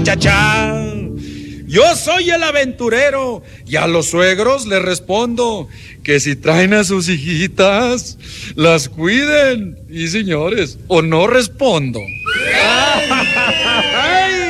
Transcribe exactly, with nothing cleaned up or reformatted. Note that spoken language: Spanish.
Chachá, yo soy el aventurero y a los suegros les respondo que si traen a sus hijitas, las cuiden. Y señores, o no respondo.